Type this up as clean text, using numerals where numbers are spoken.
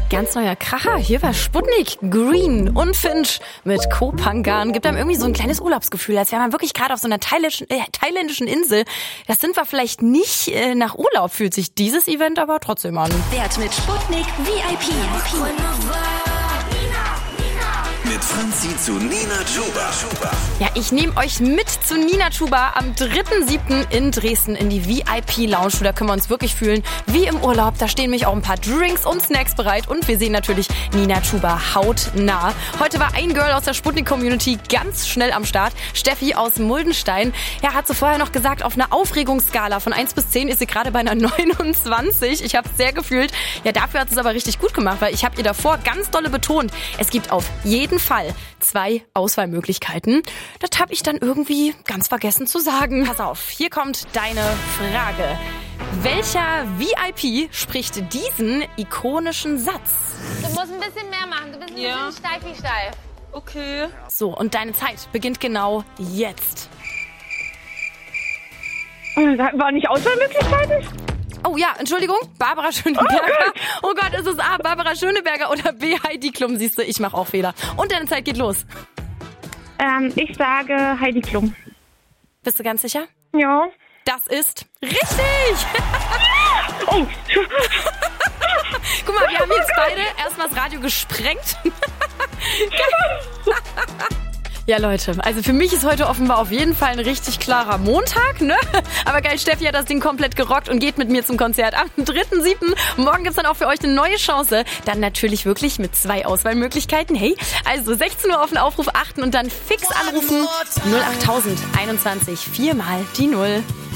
Ganz neuer Kracher. Hier war Sputnik, Green und Finch mit Kopangan. Gibt einem irgendwie so ein kleines Urlaubsgefühl, als wäre man wirklich gerade auf so einer thailändischen Insel. Das sind wir vielleicht nicht nach Urlaub, fühlt sich dieses Event aber trotzdem an. Wert mit Sputnik VIP. Mit Franzi zu Nina Chuba. Ja, ich nehme euch mit zu Nina Chuba am 3.7. in Dresden in die VIP-Lounge. Da können wir uns wirklich fühlen wie im Urlaub. Da stehen nämlich auch ein paar Drinks und Snacks bereit. Und wir sehen natürlich Nina Chuba hautnah. Heute war ein Girl aus der Sputnik-Community ganz schnell am Start. Steffi aus Muldenstein. Ja, hat sie vorher noch gesagt, auf einer Aufregungsskala von 1 bis 10 ist sie gerade bei einer 29. Ich habe es sehr gefühlt. Ja, dafür hat sie es aber richtig gut gemacht, weil ich habe ihr davor ganz dolle betont, es gibt auf jeden Fall 2 Auswahlmöglichkeiten. Das habe ich dann irgendwie ganz vergessen zu sagen. Pass auf, hier kommt deine Frage. Welcher VIP spricht diesen ikonischen Satz? Du musst ein bisschen mehr machen. Du bist ein bisschen steif wie steif. Okay. So, und deine Zeit beginnt genau jetzt. War nicht Auswahlmöglichkeiten? Oh ja, Entschuldigung, Barbara Schöneberger. Oh Gott, ist es A, Barbara Schöneberger oder B, Heidi Klum? Siehst du, ich mache auch Fehler. Und deine Zeit geht los. Ich sage Heidi Klum. Bist du ganz sicher? Ja. Das ist richtig! Oh. Guck mal, wir haben jetzt beide erstmal das Radio gesprengt. Ja, Leute, also für mich ist heute offenbar auf jeden Fall ein richtig klarer Montag, ne? Aber geil, Steffi hat das Ding komplett gerockt und geht mit mir zum Konzert am 3.7. Morgen gibt's dann auch für euch eine neue Chance. Dann natürlich wirklich mit 2 Auswahlmöglichkeiten. Hey, also 16 Uhr auf den Aufruf achten und dann fix anrufen. 08000 21 4 mal die 0.